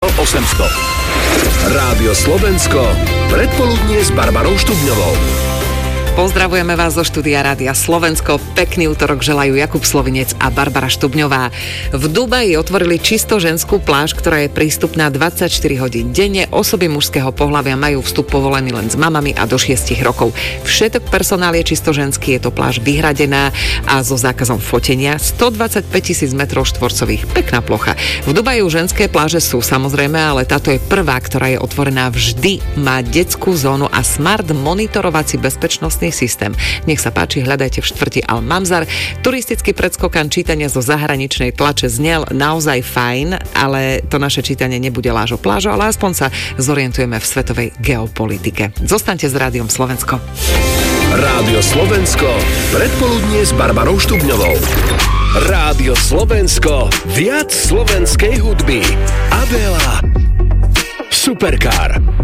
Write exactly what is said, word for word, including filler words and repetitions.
osemsto. Rádio Slovensko, predpoludnie s Barbarou Štubňovou. Pozdravujeme vás zo štúdia Rádia Slovensko. Pekný útorok želajú Jakub Slovinec a Barbara Štubňová. V Dubaji otvorili čisto ženskú pláž, ktorá je prístupná dvadsaťštyri hodín denne. Osoby mužského pohlavia majú vstup povolený len s mamami a do šiestich rokov. Všetok personál je čisto ženský, je to pláž vyhradená a so zákazom fotenia. stodvadsaťpäť tisíc metrov štvorcových. Pekná plocha. V Dubaji ženské pláže sú samozrejme, ale táto je prvá, ktorá je otvorená vždy. Má detskú zónu a smart monitorovací bezpečnostný systém. Nech sa páči, hľadajte v štvrti Al-Mamzar. Turistický predskokan čítania zo zahraničnej tlače znel naozaj fajn, ale to naše čítanie nebude lážo plážo, ale aspoň sa zorientujeme v svetovej geopolitike. Zostaňte s Rádiom Slovensko. Rádio Slovensko, predpoludnie s Barbarou Štubňovou. Rádio Slovensko, viac slovenskej hudby. Adela, Supercar.